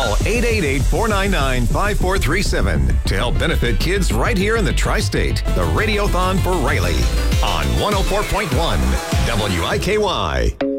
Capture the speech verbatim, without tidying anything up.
Call eight eight eight, four nine nine, five four three seven to help benefit kids right here in the Tri-State. The Radiothon for Riley on one oh four point one W I K Y.